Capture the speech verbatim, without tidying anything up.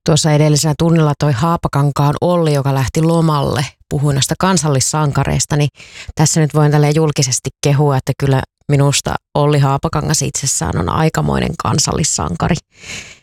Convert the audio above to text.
Tuossa edellisellä tunnilla toi Haapakankaan Olli, joka lähti lomalle, puhui näistä kansallissankareista, niin tässä nyt voin tälleen julkisesti kehua, että kyllä minusta Olli Haapakangas itsessään on aikamoinen kansallissankari.